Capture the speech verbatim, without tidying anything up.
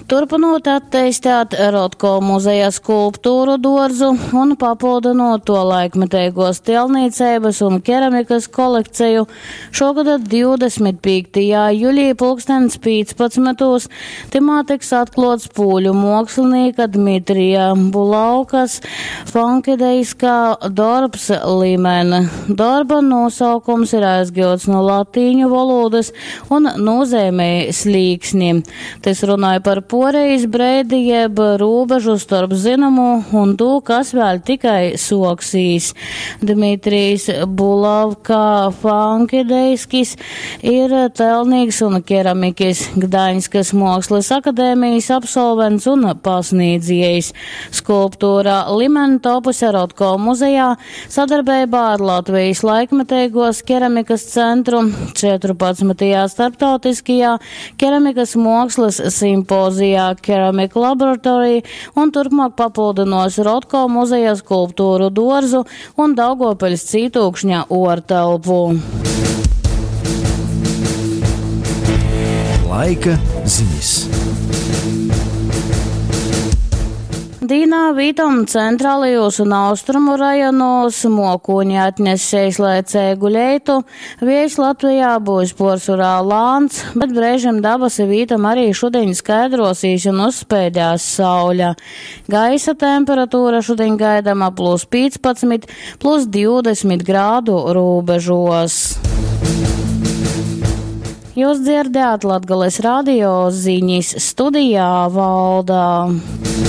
Turpinot attīstīt Rotko muzeja skulptūru dārzu un papildinot to laikmetīgos tilnīcības un keramikas kolekciju, šogad divdesmit piektajā jūlijā pulkstens piecpadsmitos timā tiks atklāts pūļu mākslinieka Dmitrija Bulavkas fankideiskā darbs līmeni. Darba nosaukums ir aizgūts no latīņu valodas un nozīmē slīksni. Tas runāja par porejas breidi jeb robežu starp zināmu un to, kas vēl tikai soksīs. Dmitrijs Bulavka fankideiskis ir telnīgs un keramikas Gdaņskas mākslas akadēmijas absolvents un pasniedzējs. Skulptūra līmeni topusi Rotko muzejā sadarbībā ar Latvijas laikmetīgos keramikas centru četrpadsmitajā starptautiskajā keramikas mākslas simpozijā Ceramic Laboratory un turpmāk papildinos Rotko muzeja skulptūru dārzu un Daugopeļas cītūkšņa ortelpu. Laika ziņas. Dīnā vītam centrālajos un austrumu rajonos mokoņi atnesēs laicēgu leitu, viejs Latvijā būs porsurā lāns, bet brēžam dabasi vītam arī šodien skaidrosīs un uzspēdās sauļa. Gaisa temperatūra šodien gaidama plus piecpadsmit, plus divdesmit grādu robežos. Jūs dzirdējāt Latgales radio ziņas, studijā Valdā.